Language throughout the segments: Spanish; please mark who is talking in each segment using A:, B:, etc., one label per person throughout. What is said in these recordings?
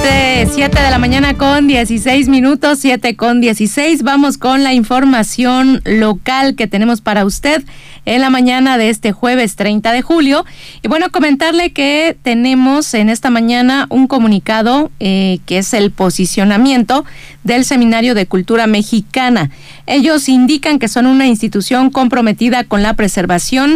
A: 7 de la mañana con 16 minutos, 7:16. Vamos con la información local que tenemos para usted en la mañana de este jueves 30 de julio. Y bueno, comentarle que tenemos en esta mañana un comunicado que es el posicionamiento del Seminario de Cultura Mexicana. Ellos indican que son una institución comprometida con la preservación,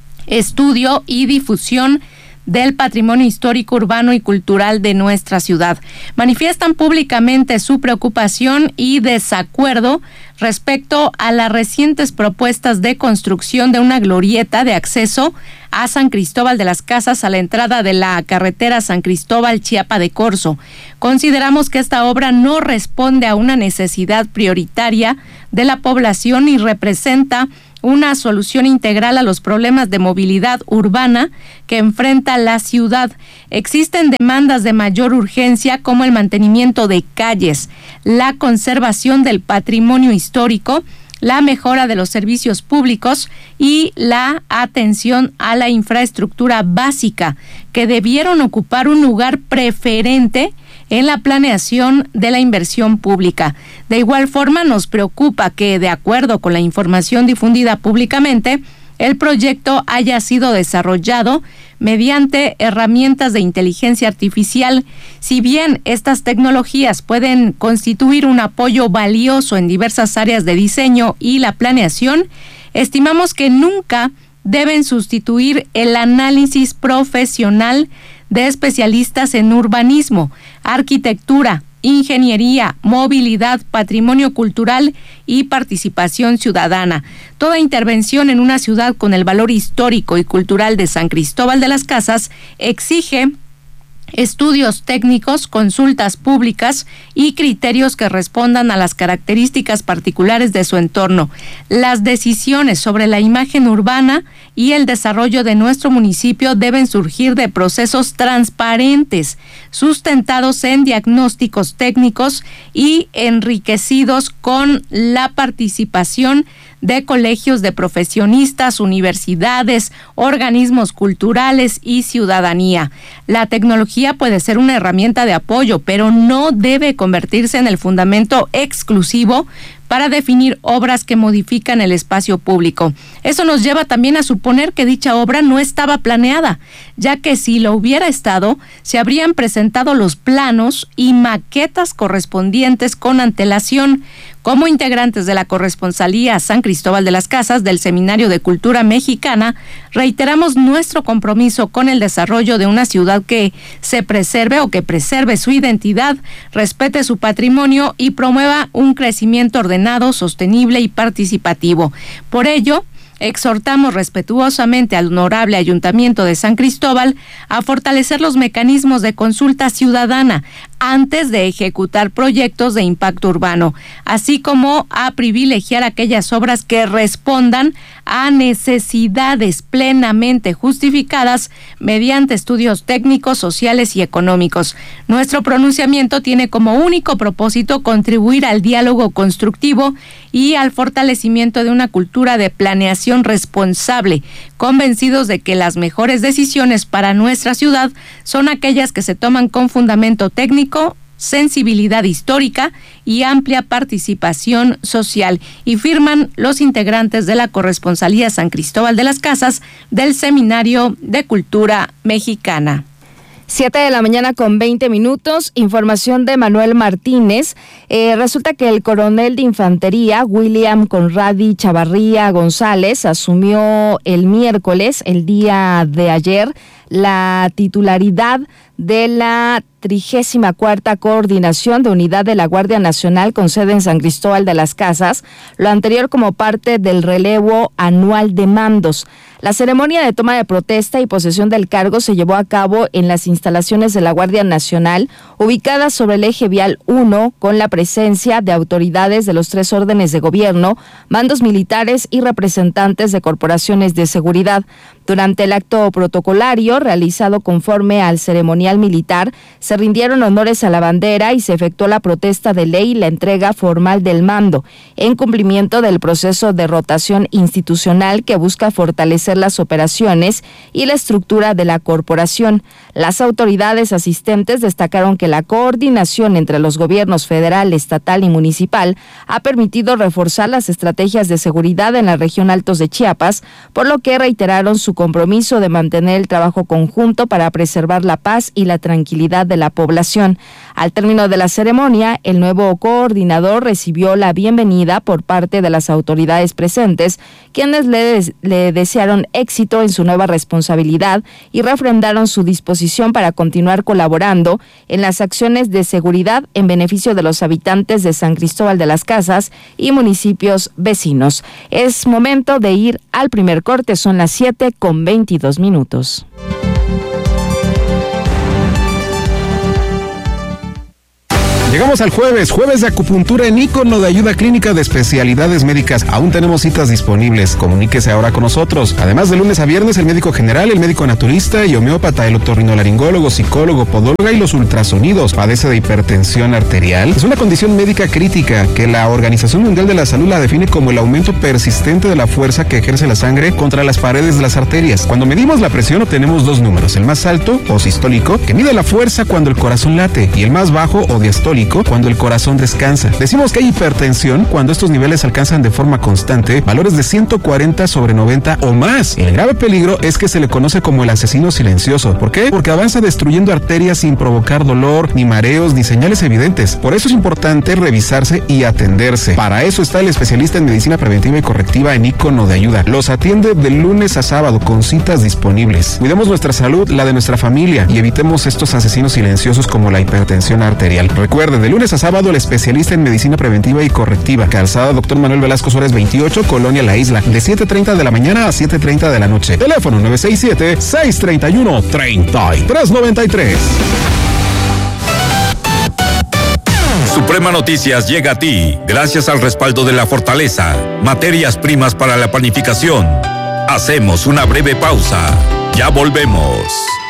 A: estudio y difusión del patrimonio histórico, urbano y cultural de nuestra ciudad. Manifiestan públicamente su preocupación y desacuerdo respecto a las recientes propuestas de construcción de una glorieta de acceso a San Cristóbal de las Casas a la entrada de la carretera San Cristóbal-Chiapa de Corzo. Consideramos que esta obra no responde a una necesidad prioritaria de la población y representa una solución integral a los problemas de movilidad urbana que enfrenta la ciudad. Existen demandas de mayor urgencia como el mantenimiento de calles, la conservación del patrimonio histórico, la mejora de los servicios públicos y la atención a la infraestructura básica, que debieron ocupar un lugar preferente en la planeación de la inversión pública. De igual forma, nos preocupa que, de acuerdo con la información difundida públicamente, el proyecto haya sido desarrollado mediante herramientas de inteligencia artificial. Si bien estas tecnologías pueden constituir un apoyo valioso en diversas áreas de diseño y la planeación, estimamos que nunca deben sustituir el análisis profesional de especialistas en urbanismo, arquitectura, ingeniería, movilidad, patrimonio cultural y participación ciudadana. Toda intervención en una ciudad con el valor histórico y cultural de San Cristóbal de las Casas exige estudios técnicos, consultas públicas y criterios que respondan a las características particulares de su entorno. Las decisiones sobre la imagen urbana y el desarrollo de nuestro municipio deben surgir de procesos transparentes, sustentados en diagnósticos técnicos y enriquecidos con la participación de colegios de profesionistas, universidades, organismos culturales y ciudadanía. La tecnología puede ser una herramienta de apoyo, pero no debe convertirse en el fundamento exclusivo para definir obras que modifican el espacio público. Eso nos lleva también a suponer que dicha obra no estaba planeada, ya que si lo hubiera estado, se habrían presentado los planos y maquetas correspondientes con antelación. Como integrantes de la Corresponsalía San Cristóbal de las Casas del Seminario de Cultura Mexicana, reiteramos nuestro compromiso con el desarrollo de una ciudad que se preserve o que preserve su identidad, respete su patrimonio y promueva un crecimiento ordenado, sostenible y participativo. Por ello, exhortamos respetuosamente al honorable Ayuntamiento de San Cristóbal a fortalecer los mecanismos de consulta ciudadana antes de ejecutar proyectos de impacto urbano, así como a privilegiar aquellas obras que respondan a necesidades plenamente justificadas mediante estudios técnicos, sociales y económicos. Nuestro pronunciamiento tiene como único propósito contribuir al diálogo constructivo y al fortalecimiento de una cultura de planeación responsable, convencidos de que las mejores decisiones para nuestra ciudad son aquellas que se toman con fundamento técnico, sensibilidad histórica y amplia participación social, y firman los integrantes de la Corresponsalía San Cristóbal de las Casas del Seminario de Cultura Mexicana.
B: 7 de la mañana con 20 minutos, información de Manuel Martínez. Resulta que el coronel de infantería, William Conradi Chavarría González, asumió el miércoles, el día de ayer, la titularidad de la 34ª Coordinación de Unidad de la Guardia Nacional con sede en San Cristóbal de las Casas, lo anterior como parte del relevo anual de mandos. La ceremonia de toma de protesta y posesión del cargo se llevó a cabo en las instalaciones de la Guardia Nacional, ubicadas sobre el eje vial 1, con la presencia de autoridades de los 3 órdenes de gobierno, mandos militares y representantes de corporaciones de seguridad. Durante el acto protocolario, realizado conforme al ceremonial militar, se se rindieron honores a la bandera y se efectuó la protesta de ley y la entrega formal del mando, en cumplimiento del proceso de rotación institucional que busca fortalecer las operaciones y la estructura de la corporación. Las autoridades asistentes destacaron que la coordinación entre los gobiernos federal, estatal y municipal ha permitido reforzar las estrategias de seguridad en la región Altos de Chiapas, por lo que reiteraron su compromiso de mantener el trabajo conjunto para preservar la paz y la tranquilidad de la población. Al término de la ceremonia, el nuevo coordinador recibió la bienvenida por parte de las autoridades presentes, quienes le desearon éxito en su nueva responsabilidad y refrendaron su disposición para continuar colaborando en las acciones de seguridad en beneficio de los habitantes de San Cristóbal de las Casas y municipios vecinos. Es momento de ir al primer corte, son las 7:22.
C: Llegamos al jueves de acupuntura en Ícono de Ayuda Clínica de Especialidades Médicas. Aún tenemos citas disponibles, comuníquese ahora con nosotros. Además, de lunes a viernes, el médico general, el médico naturista y homeópata, el otorrinolaringólogo, psicólogo, podóloga y los ultrasonidos. Padece de hipertensión arterial. Es una condición médica crítica que la Organización Mundial de la Salud la define como el aumento persistente de la fuerza que ejerce la sangre contra las paredes de las arterias. Cuando medimos la presión obtenemos dos números, el más alto o sistólico, que mide la fuerza cuando el corazón late, y el más bajo o diastólico, cuando el corazón descansa. Decimos que hay hipertensión cuando estos niveles alcanzan de forma constante valores de 140/90 o más. El grave peligro es que se le conoce como el asesino silencioso. ¿Por qué? Porque avanza destruyendo arterias sin provocar dolor, ni mareos, ni señales evidentes. Por eso es importante revisarse y atenderse. Para eso está el especialista en medicina preventiva y correctiva en Ícono de Ayuda. Los atiende de lunes a sábado con citas disponibles. Cuidemos nuestra salud, la de nuestra familia, y evitemos estos asesinos silenciosos como la hipertensión arterial. Recuerde, de lunes a sábado, el especialista en medicina preventiva y correctiva. Calzada Dr. Manuel Velasco Suárez 28, Colonia La Isla, de 7:30 de la mañana a 7:30 de la noche. Teléfono 967-631-3393.
D: Suprema Noticias llega a ti gracias al respaldo de La Fortaleza, materias primas para la panificación. Hacemos una breve pausa. Ya volvemos.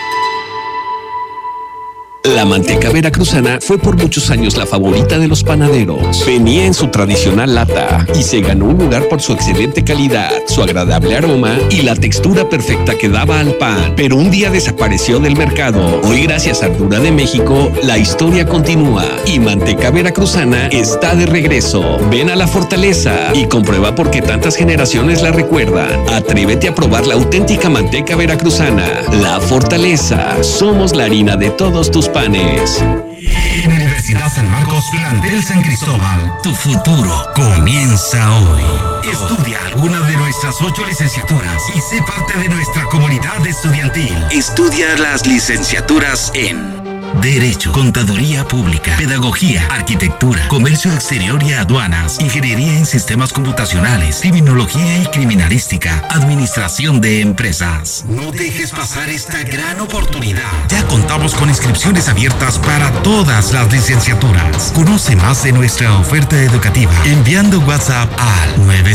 E: La manteca veracruzana fue por muchos años la favorita de los panaderos. Venía en su tradicional lata y se ganó un lugar por su excelente calidad, su agradable aroma y la textura perfecta que daba al pan. Pero un día desapareció del mercado. Hoy, gracias a Ardura de México, la historia continúa y manteca veracruzana está de regreso. Ven a La Fortaleza y comprueba por qué tantas generaciones la recuerdan. Atrévete a probar la auténtica manteca veracruzana. La Fortaleza. Somos la harina de todos tus panes.
F: Universidad San Marcos, plantel San Cristóbal. Tu futuro comienza hoy. Estudia alguna de nuestras 8 licenciaturas y sé parte de nuestra comunidad estudiantil. Estudia las licenciaturas en Derecho, Contaduría Pública, Pedagogía, Arquitectura, Comercio Exterior y Aduanas, Ingeniería en Sistemas Computacionales, Criminología y Criminalística, Administración de Empresas. No dejes pasar esta gran oportunidad. Ya contamos con inscripciones abiertas para todas las licenciaturas. Conoce más de nuestra oferta educativa enviando WhatsApp al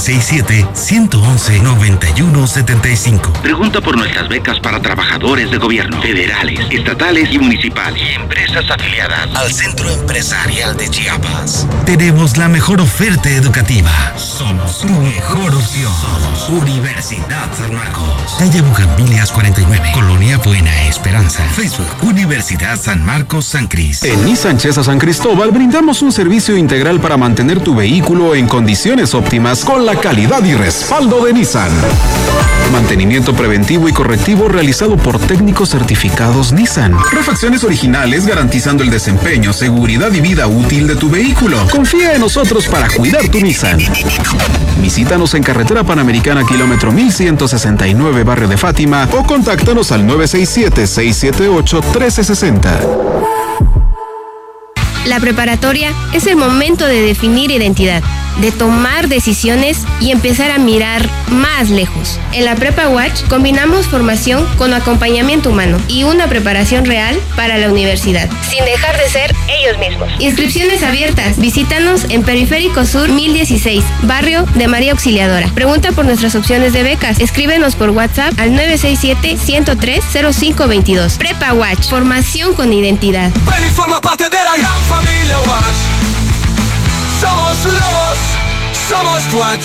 F: 967-111-9175. Pregunta por nuestras becas para trabajadores de gobierno, federales, estatales y municipales. Y empresas afiliadas al Centro Empresarial de Chiapas. Tenemos la mejor oferta educativa. Somos tu mejor opción. Somos Universidad San Marcos. Calle Bugambilias 49, Colonia Buena Esperanza. Facebook, Universidad San Marcos San Cris.
C: En Nissan Chesa San Cristóbal brindamos un servicio integral para mantener tu vehículo en condiciones óptimas con la calidad y respaldo de Nissan. Mantenimiento preventivo y correctivo realizado por técnicos certificados Nissan. Refacciones originales garantizando el desempeño, seguridad y vida útil de tu vehículo. Confía en nosotros para cuidar tu Nissan. Visítanos en Carretera Panamericana, kilómetro 1169, Barrio de Fátima, o contáctanos al 967-678-1360.
G: La preparatoria es el momento de definir identidad. de tomar decisiones y empezar a mirar más lejos. En la Prepa Watch combinamos formación con acompañamiento humano y una preparación real para la universidad, sin dejar de ser ellos mismos. Inscripciones abiertas. Visítanos en Periférico Sur 1016, barrio de María Auxiliadora. Pregunta por nuestras opciones de becas. Escríbenos por WhatsApp al 967-103-0522. Prepa Watch, formación con identidad.
H: Ven y forma parte de la gran familia Watch. Somos lobos, somos Watch.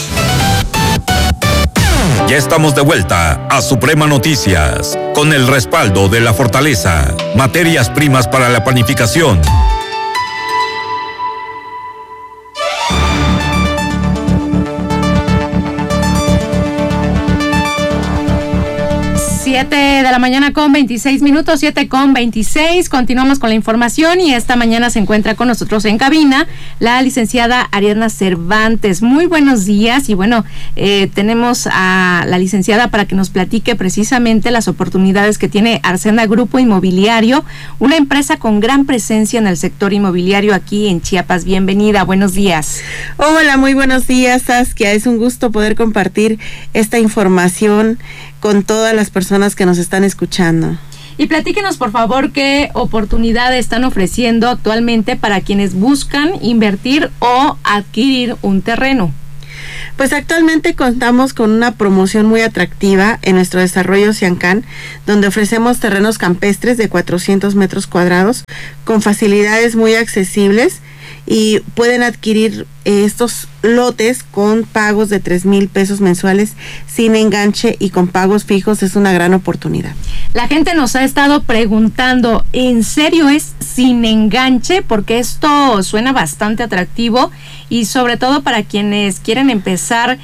D: Ya estamos de vuelta a Suprema Noticias, con el respaldo de La Fortaleza, materias primas para la panificación.
A: De la mañana con 26 minutos, 7:26. Continuamos con la información y esta mañana se encuentra con nosotros en cabina la licenciada Ariadna Cervantes. Muy buenos días y bueno, tenemos a la licenciada para que nos platique precisamente las oportunidades que tiene Arsena Grupo Inmobiliario, una empresa con gran presencia en el sector inmobiliario aquí en Chiapas. Bienvenida, buenos días.
I: Hola, muy buenos días, Saskia. Es un gusto poder compartir esta información con todas las personas que nos están escuchando.
A: Y platíquenos, por favor, qué oportunidades están ofreciendo actualmente para quienes buscan invertir o adquirir un terreno.
I: Pues actualmente contamos con una promoción muy atractiva en nuestro desarrollo Ciancán, donde ofrecemos terrenos campestres de 400 metros cuadrados con facilidades muy accesibles y pueden adquirir estos lotes con pagos de 3,000 pesos mensuales sin enganche y con pagos fijos. Es una gran oportunidad.
A: La gente nos ha estado preguntando, ¿en serio es sin enganche? Porque esto suena bastante atractivo y sobre todo para quienes quieren empezar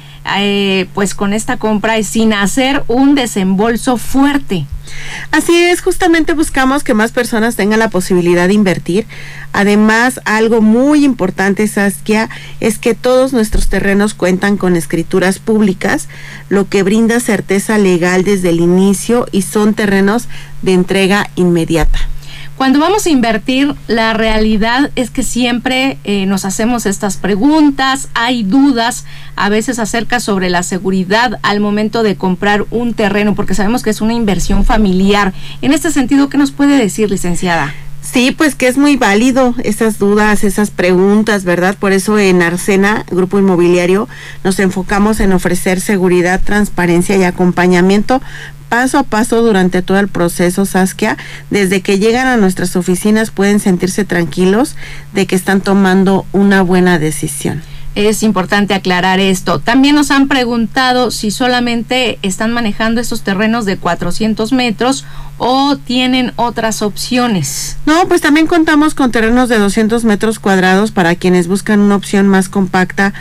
A: pues con esta compra sin hacer un desembolso fuerte.
I: Así es, justamente buscamos que más personas tengan la posibilidad de invertir. Además, algo muy importante, Saskia, es que todos nuestros terrenos cuentan con escrituras públicas, lo que brinda certeza legal desde el inicio y son terrenos de entrega inmediata.
A: Cuando vamos a invertir, la realidad es que siempre nos hacemos estas preguntas, hay dudas a veces acerca sobre la seguridad al momento de comprar un terreno, porque sabemos que es una inversión familiar. En este sentido, ¿qué nos puede decir, licenciada?
I: Sí, pues que es muy válido esas dudas, esas preguntas, ¿verdad? Por eso en Arsena, Grupo Inmobiliario, nos enfocamos en ofrecer seguridad, transparencia y acompañamiento paso a paso durante todo el proceso, Saskia. Desde que llegan a nuestras oficinas pueden sentirse tranquilos de que están tomando una buena decisión.
A: Es importante aclarar esto. También nos han preguntado si solamente están manejando estos terrenos de 400 metros o tienen otras opciones.
I: No, pues también contamos con terrenos de 200 metros cuadrados para quienes buscan una opción más compacta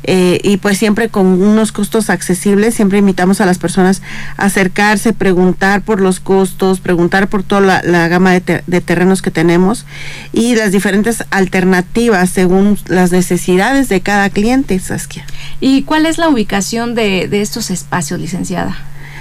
I: y pues siempre con unos costos accesibles. Siempre invitamos a las personas a acercarse, preguntar por los costos, preguntar por toda la gama de terrenos que tenemos y las diferentes alternativas según las necesidades de cada cliente, Saskia.
A: ¿Y cuál es la ubicación de estos espacios, licenciada?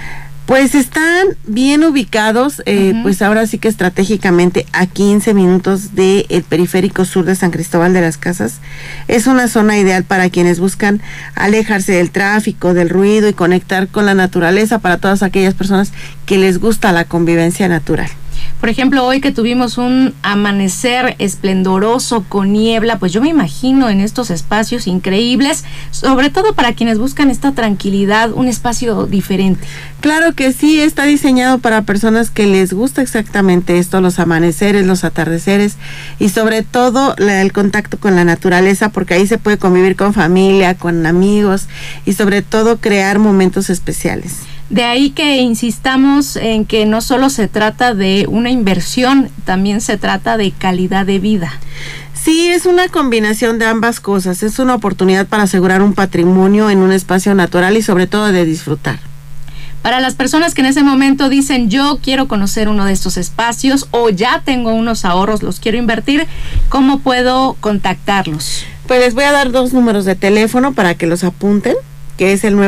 I: Pues están bien ubicados, pues ahora sí que estratégicamente a 15 minutos del periférico sur de San Cristóbal de las Casas. Es una zona ideal para quienes buscan alejarse del tráfico, del ruido y conectar con la naturaleza, para todas aquellas personas que les gusta la convivencia natural.
A: Por ejemplo, hoy que tuvimos un amanecer esplendoroso con niebla, pues yo me imagino en estos espacios increíbles, sobre todo para quienes buscan esta tranquilidad, un espacio diferente.
I: Claro que sí, está diseñado para personas que les gusta exactamente esto, los amaneceres, los atardeceres y sobre todo el contacto con la naturaleza, porque ahí se puede convivir con familia, con amigos y sobre todo crear momentos especiales.
A: De ahí que insistamos en que no solo se trata de una inversión, también se trata de calidad de vida.
I: Sí, es una combinación de ambas cosas. Es una oportunidad para asegurar un patrimonio en un espacio natural y sobre todo de disfrutar.
A: Para las personas que en ese momento dicen yo quiero conocer uno de estos espacios o ya tengo unos ahorros, los quiero invertir, ¿cómo puedo contactarlos?
I: Pues les voy a dar 2 números de teléfono para que los apunten, que es el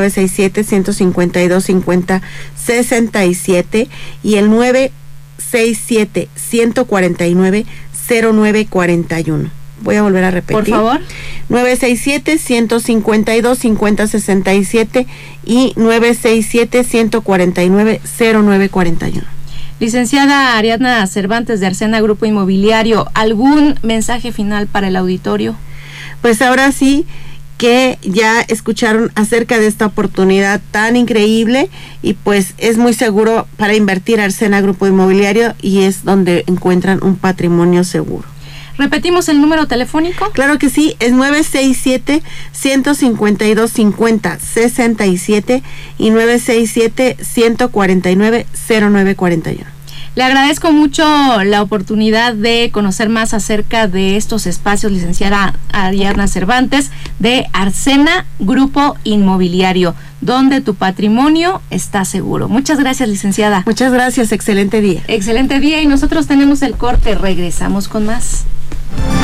I: 967-152-50-67 y el 967-149-0941. voy a volver a repetir.
A: Por favor.
I: 967-152-5067 y 967-149-0941.
A: Licenciada Ariadna Cervantes de Arsena Grupo Inmobiliario, ¿algún mensaje final para el auditorio?
I: Pues ahora sí que ya escucharon acerca de esta oportunidad tan increíble y pues es muy seguro para invertir Arsena Grupo Inmobiliario y es donde encuentran un patrimonio seguro.
A: ¿Repetimos el número telefónico?
I: Claro que sí, es 967-152-5067 y 967-149-0941.
A: Le agradezco mucho la oportunidad de conocer más acerca de estos espacios, licenciada Ariadna Cervantes, de Arsena Grupo Inmobiliario, donde tu patrimonio está seguro. Muchas gracias, licenciada.
I: Muchas gracias, excelente día.
A: Excelente día y nosotros tenemos el corte, regresamos con más.